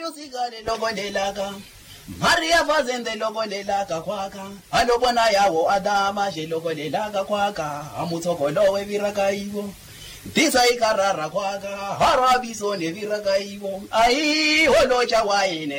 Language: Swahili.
usigale lokolelaka Maria fazende lokolelaka kwaka alobona yawo adama je lokolelaka kwaka amuthokolo weviraka ivo Tisa ikarara kwaka harabiso ne viraka ivo ai holocha waine